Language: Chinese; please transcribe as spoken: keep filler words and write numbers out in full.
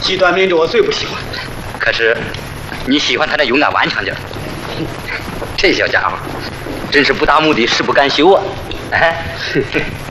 极端民主我最不喜欢。 可是，你喜欢他那勇敢顽强劲儿。这小家伙，真是不达目的誓不甘休啊！哎。